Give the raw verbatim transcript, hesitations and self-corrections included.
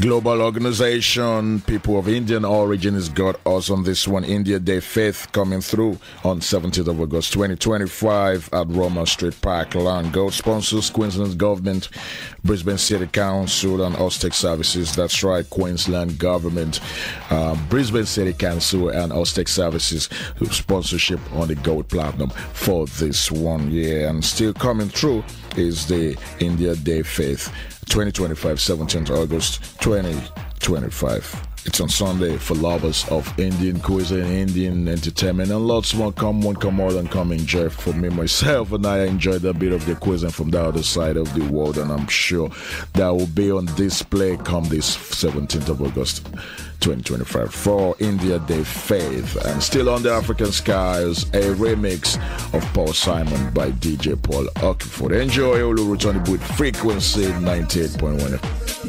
Global organization, people of Indian origin has got us on this one. India Day Faith coming through on seventeenth of August twenty twenty-five at Roma Street Park, Land. Gold sponsors, Queensland Government, Brisbane City Council and Austek Services. That's right, Queensland Government, uh, Brisbane City Council and Austek Services sponsorship on the Gold Platinum for this one year. And still coming through is the India Day Faith twenty twenty-five, seventeenth of August twenty twenty-five. It's on Sunday for lovers of Indian cuisine, Indian entertainment, and lots more. Come one, come more than come enjoy. For me, myself, and I enjoyed a bit of the cuisine from the other side of the world, and I'm sure that will be on display come this seventeenth of August twenty twenty-five for India Day Faith. And still on the African skies, a remix of Paul Simon by D J Paul Ockford. Enjoy Olu Returning with Frequency ninety-eight point one.